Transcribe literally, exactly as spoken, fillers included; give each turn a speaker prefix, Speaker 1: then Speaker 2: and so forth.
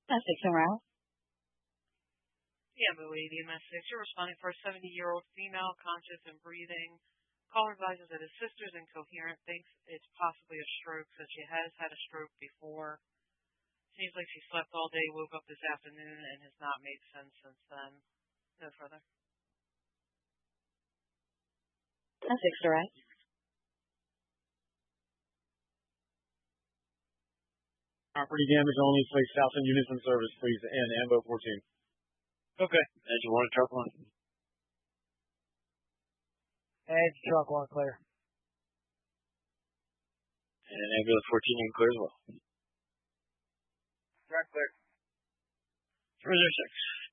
Speaker 1: Essex and Route.
Speaker 2: The Ambo eighty M S six, you're responding for a seventy-year-old female, conscious and breathing. Caller advises that his sister's incoherent, thinks it's possibly a stroke, says she has had a stroke before. Seems like she slept all day, woke up this afternoon, and has not made sense since then. No further.
Speaker 1: Essex Direct.
Speaker 3: Property damage only, place South End units in service, please, and Ambo fourteen.
Speaker 4: Okay. Edge one, truck one.
Speaker 5: Edge, truck one, clear.
Speaker 4: And ambulance fourteen, you can clear as well.
Speaker 6: Track clear.
Speaker 4: three oh six.